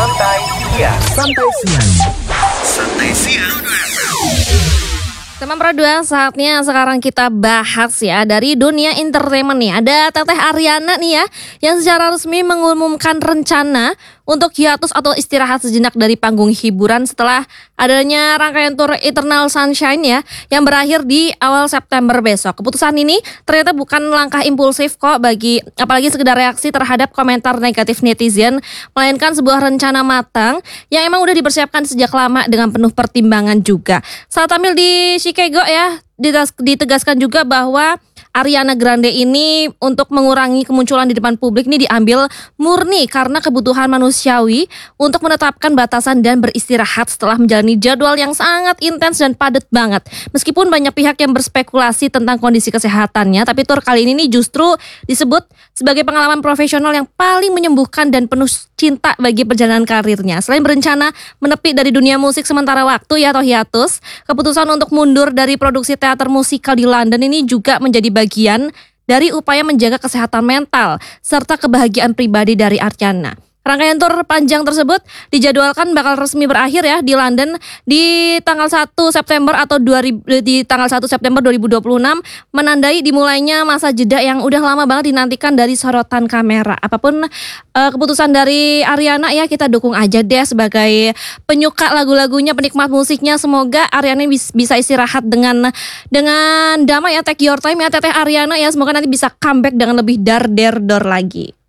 Santai Siang. Santai Siang. Santai Siang. Teman Pro 2, saatnya sekarang kita bahas ya dari dunia entertainment nih. Ada Teteh Aryana nih ya, yang secara resmi mengumumkan rencana untuk hiatus atau istirahat sejenak dari panggung hiburan setelah adanya rangkaian tur Eternal Sunshine ya, yang berakhir di awal September besok. Keputusan ini ternyata bukan langkah impulsif kok apalagi sekedar reaksi terhadap komentar negatif netizen, melainkan sebuah rencana matang yang emang udah dipersiapkan sejak lama dengan penuh pertimbangan juga. Saat tampil di Chicago ya, ditegaskan juga bahwa Ariana Grande ini untuk mengurangi kemunculan di depan publik ini diambil murni karena kebutuhan manusiawi untuk menetapkan batasan dan beristirahat setelah menjalani jadwal yang sangat intens dan padat banget. Meskipun banyak pihak yang berspekulasi tentang kondisi kesehatannya, tapi tur kali ini justru disebut sebagai pengalaman profesional yang paling menyembuhkan dan penuh cinta bagi perjalanan karirnya. Selain berencana menepi dari dunia musik sementara waktu ya atau hiatus, keputusan untuk mundur dari produksi teater musikal di London ini juga menjadi bagian dari upaya menjaga kesehatan mental serta kebahagiaan pribadi dari Aryana. Rangkaian tur panjang tersebut dijadwalkan bakal resmi berakhir ya di London di tanggal 1 September atau di tanggal 1 September 2026, menandai dimulainya masa jeda yang udah lama banget dinantikan dari sorotan kamera. Apapun keputusan dari Aryana ya, kita dukung aja deh sebagai penyuka lagu-lagunya, penikmat musiknya. Semoga Aryana bisa istirahat dengan damai ya, take your time ya Teteh Aryana ya. Semoga nanti bisa comeback dengan lebih dar lagi.